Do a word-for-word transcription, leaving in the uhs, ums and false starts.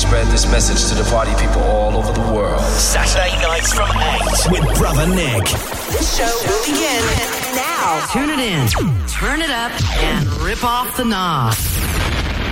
spread this message to the party people all over the world. Saturday nights from eight with Brother Nick. This show will begin now. Tune it in, turn it up, and rip off the knob.